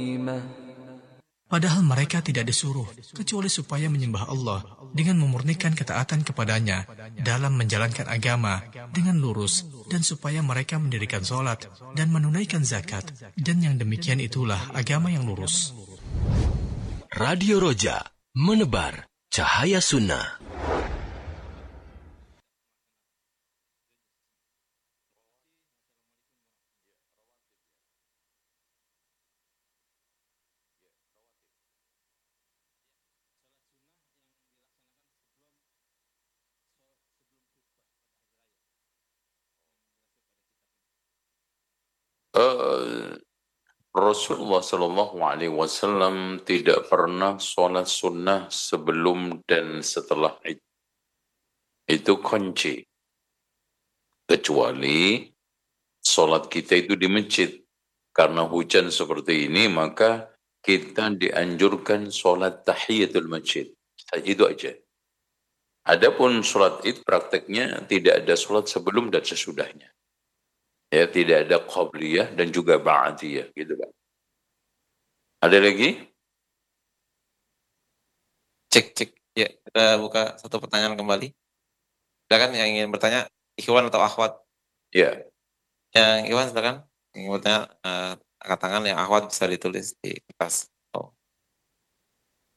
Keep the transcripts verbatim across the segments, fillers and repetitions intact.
Padahal mereka tidak disuruh, kecuali supaya menyembah Allah dengan memurnikan ketaatan kepadanya dalam menjalankan agama dengan lurus, dan supaya mereka mendirikan sholat dan menunaikan zakat, dan yang demikian itulah agama yang lurus. Radio Roja, menebar cahaya sunnah. Uh, Rasulullah Shallallahu Alaihi Wasallam tidak pernah sholat sunnah sebelum dan setelah Id. Itu kunci. Kecuali sholat kita itu di masjid. Karena hujan seperti ini, maka kita dianjurkan sholat tahiyatul masjid. Itu aja. Adapun sholat Id prakteknya tidak ada sholat sebelum dan sesudahnya. Ya, tidak ada qabliyah dan juga ba'diyah, gitu kan. Ada lagi? Cek, cek. Ya, kita buka satu pertanyaan kembali. Silakan yang ingin bertanya, ikhwan atau akhwat? Ya. Yang ikhwan silakan. Yang ingin bertanya, uh, angkat tangan. Yang akhwat bisa ditulis di kertas. Oh.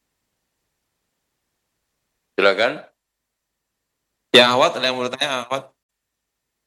Silakan. Yang akhwat, ada yang mau bertanya, akhwat?